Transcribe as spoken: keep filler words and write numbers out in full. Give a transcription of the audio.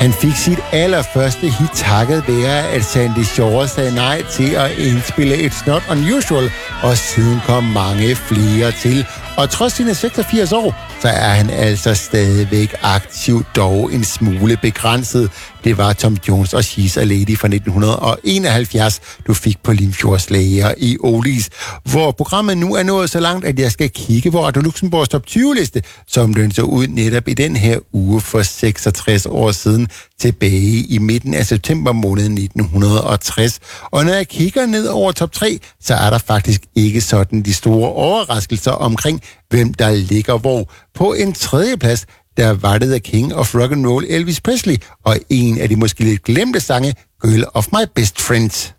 Han fik sit allerførste hit takket være, at Sandy Shore sagde nej til at indspille It's Not Unusual, og siden kom mange flere til. Og trods sine seksogfirs år, så er han altså stadigvæk aktiv, dog en smule begrænset. Det var Tom Jones og She's a Lady fra nitten enoghalvfjerds, du fik på Limfjordslæger i Oldies, hvor programmet nu er nået så langt, at jeg skal kigge på Radio Luxembourgs top tyve-liste, som den så ud netop i den her uge for seksogtres år siden, tilbage i midten af september måned nitten tres. Og når jeg kigger ned over top tre, så er der faktisk ikke sådan de store overraskelser omkring, hvem der ligger hvor. På en tredje plads, der var det The King of Rock and Roll Elvis Presley, og en af de måske lidt glemte sange, Girl of My Best Friends.